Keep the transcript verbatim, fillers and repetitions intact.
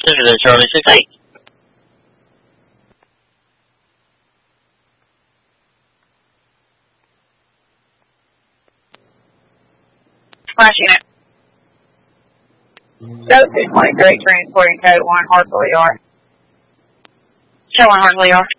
Center there, Charlie six eight. Flash unit. Go two twenty-three, transporting code one, Hartsville E R. Show one, Hartsville E R.